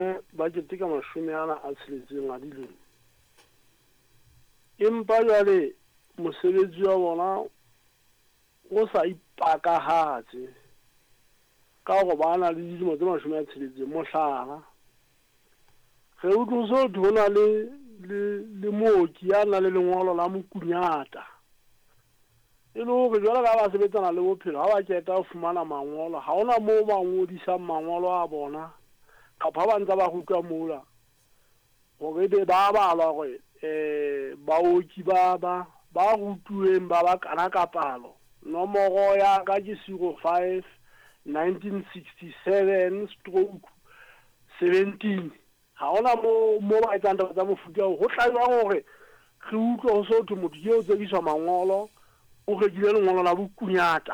budget ka 60 a dilemo. Empa jwale mosebetsi wa bona o sa ipakahatse ka go bana le dilemo tse 60 mohlala ge o tloso thona le mooki ya na le lengolo la mokunyata e le gore jwale ka ba sebetsana le bophelo ha ba keta o fumana mangolo ha ona moo ba ngodisa mangolo a bona kapa ba ntse ba rutwa mola gore be ba balwa gore baoki ba rutuweng ba kana ka palo nomoro ya ka ke 05 1967 stroke 17 ha ona mo ba etsang tsa mofuta go tlaiwa gore re utlwa go sotho motho yo tsegiswa mangolo o rekile lengolo la bokunyata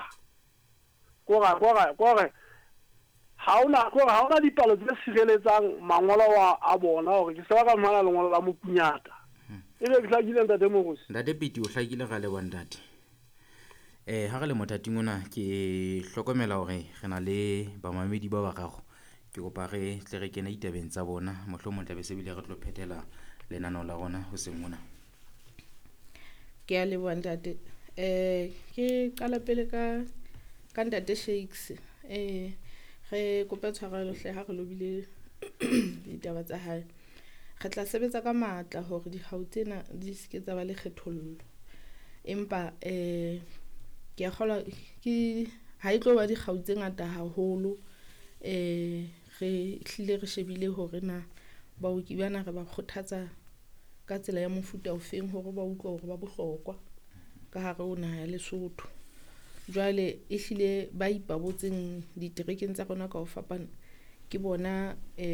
kore ha ona dipalo tse sireletsang mangolo a bona gore ke seba ka mmala lengolo la mokunyata e be ke hlakile ntate Mogosi ntate Piti o hlakile ga le bontate ha re le motating ona ke hlokomela hore re na le bamamedi ba bagago ke kopa re tle re kena ditabeng tsa bona mohlomong tlabe se bile re tlo phethela lenaneo la rona ho seng mona ke a le bontate ke qala pele ka ntate Shakes re kopa tshwarelo hle ha re lobile ditaba tsa hae re tla sebetsa ka matla hore dikgau tsena di seke tsa ba le kgethollo empa ke a kgola ke ha itlo ba dikgau tse ngata haholo re hlile re shebile hore na baoki bana re ba kgothatsa ka tsela ya mofuta o feng hore ba utlwa hore ba bohlokwa ka hare o naha ya Lesotho jwale e hlile ba ipabotseng diterekeng tsa rona ka ho fapana ke bona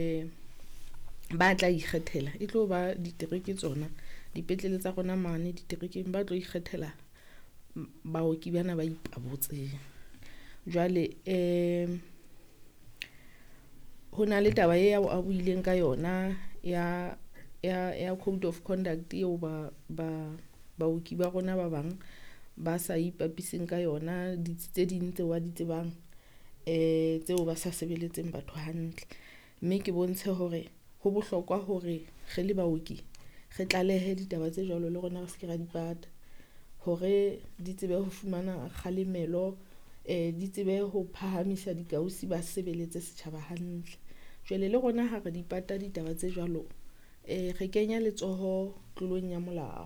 ba tla ikgethela e tlo ba ditereke tsona dipetlele tsa rona mane diterekeng ba tlo ikgethela baoki bana ba ipabotseng jwale ho na le taba e a buileng ka yona ya code of conduct eo baoki ba rona ba bang ba sa ipapiseng ka yona tse ding tse wa di tsebang tseo ba sa sebeletseng batho hantle mme ke bontshe hore ho bohlokwa hore re le baoki re tlalehe ditaba tse jwalo le rona re se ke ra dipata hore di tsebe ho fumana kgalemelo di tsebe ho phahamisa dikausi ba sebeletse setjhaba hantle jwale le rona ha re dipata ditaba tse jwalo re kenya letsoho tlolong ya molao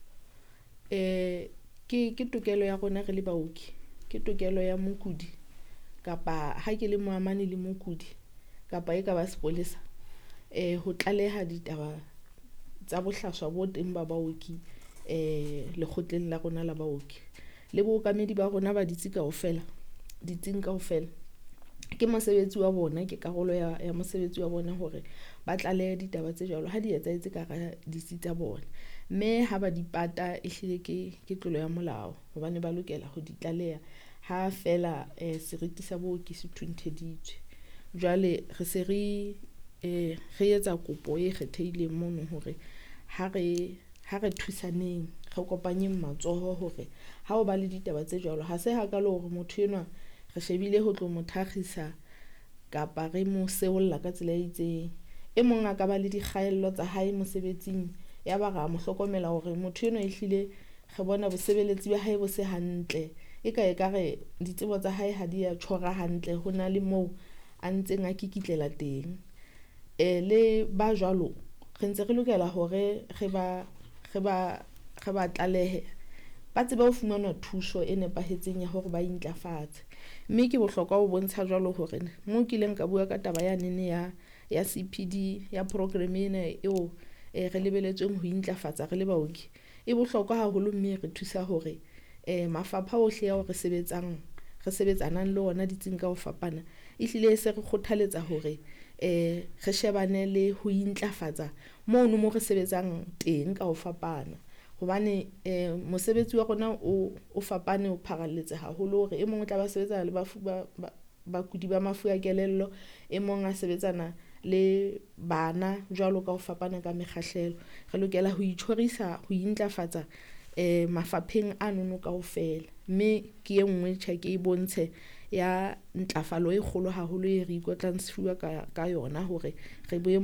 ke tokelo ya rona re le baoki ke tokelo ya mokudi kapa ha ke le moamane le mokudi kapa e ka ba sepolesa ho tlaleha ditaba tsa bohlaswa bo teng ba baoki lekgotleng la rona la baoki le bookamedi ba rona ba ditsi kaofela ditsing kaofela ke mosebetsi wa bona ke karolo ya mosebetsi wa bona hore ba tlalehe ditaba tse jwalo ha di etsaetse ka ra ditsi tsa bona mme ha ba dipata e hlile ke tlolo ya molao hobane ba lokela ho ditlaleha ha fela seriti sa booki se thuntheditswe jwale re se re etsa kopo e kgethehileng mono hore ha re thusaneng re kopanyeng matsoho hore ha o ba le ditaba tse jwalo ha se hakalo hore motho enwa re shebile ho tlo mothagisa kapa re mo seolla ka tsela e itseng e mong a ka ba le dikgaello tsa hae mosebetsing ya ba ra mo hlokomela hore motho enwa e hlile re bona bosebeletsi ba hae bo se hantle e ka re ditsebo tsa hae ha di ya tshwara hantle ho na le moo a ntseng a kikitlela teng le ba jwalo re ntse re lokela hore re ba tlalehe ba tsebe ho fumana thuso e nepahetseng ya hore ba intlafatse mme ke bohlokwa ho bontsha jwalo hore mo kileng ka bua ka taba ya nene ya CPD ya program ena eo re lebeletsweng ho intlafatsa re le baoki e bohlokwa haholo mme re thusa hore mafapha ohle ya re sebetsanang le ona ditsing ka ho fapana e hlile se re kgothaletsa hore re shebane le ho intlafatsa moo mo re sebetsang teng ka ho fapana hobane mosebetsi wa rona o fapane o pharalletse haholo hore e mong o tla ba sebetsa le bakudi ba mafu a kelello e mong a sebetsana le bana jwalo ka ho fapana ka mekgahlelo re lokela ho itshwarisa ho intlafatsa mafapheng a nono kaofela mme ke e nngwe tjha ke e bontshe ya ntlafalo e kgolo haholo e re ikotlang sefuba ka yona hore re boe